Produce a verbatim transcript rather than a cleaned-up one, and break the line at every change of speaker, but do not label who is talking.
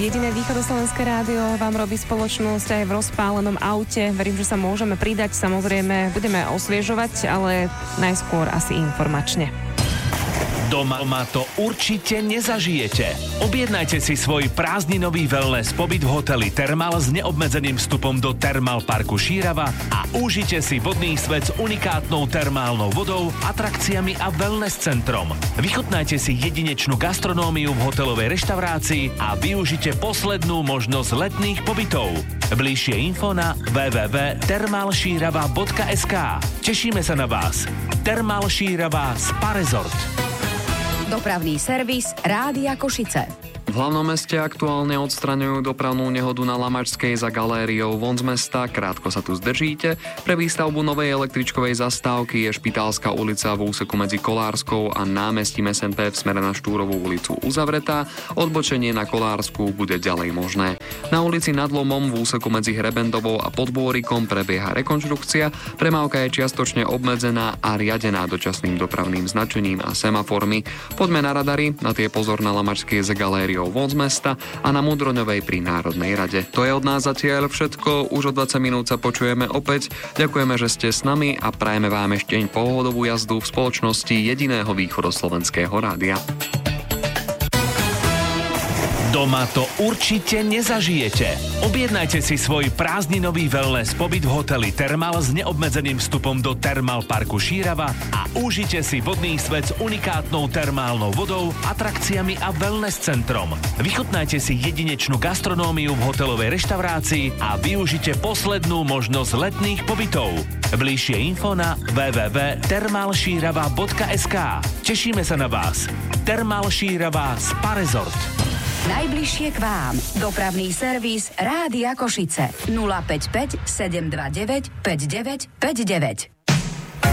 Jediné východoslovenské rádio vám robí spoločnosť aj v rozpálenom aute. Verím, že sa môžeme pridať. Samozrejme, budeme osviežovať, ale najskôr asi informačne.
Doma to určite nezažijete. Objednajte si svoj prázdninový wellness pobyt v hoteli Thermal s neobmedzeným vstupom do Thermal parku Šírava a užite si vodný svet s unikátnou termálnou vodou, atrakciami a wellness centrom. Vychutnajte si jedinečnú gastronómiu v hotelovej reštaurácii a využite poslednú možnosť letných pobytov. Bližšie info na w w w bodka thermal šírava bodka es ká. Tešíme sa na vás. Thermal Šírava Spa Resort.
Dopravný servis Rádia Košice.
V hlavnom meste aktuálne odstraňujú dopravnú nehodu na Lamačskej za galériou von z mesta. Krátko sa tu zdržíte. Pre výstavbu novej električkovej zastávky je Špitálska ulica v úseku medzi Kolárskou a námestím es en pé v smere na Štúrovú ulicu uzavretá. Odbočenie na Kolárskú bude ďalej možné. Na ulici Nad Lomom v úseku medzi Hrebendovou a Podbôrikom prebieha rekonštrukcia. Premávka je čiastočne obmedzená a riadená dočasným dopravným značením a semaformi. Poďme na radary, na tie pozor na Lamačskej za galériou von z mesta a na Mudroňovej pri Národnej rade. To je od nás zatiaľ všetko, už o dvadsať minút sa počujeme opäť. Ďakujeme, že ste s nami a prajeme vám ešte pohodovú jazdu v spoločnosti jediného východoslovenského rádia.
Doma to určite nezažijete. Objednajte si svoj prázdninový wellness pobyt v hoteli Thermal s neobmedzeným vstupom do Thermal parku Šírava a užite si vodný svet s unikátnou termálnou vodou, atrakciami a wellness centrom. Vychutnajte si jedinečnú gastronómiu v hotelovej reštaurácii a využite poslednú možnosť letných pobytov. Bližšie info na w w w bodka thermal šírava bodka es ká. Tešíme sa na vás. Thermal Šírava Spa Resort.
Najbližšie k vám. Dopravný servis Rádia Košice. nula päť päť sedem dva deväť päť deväť päť deväť.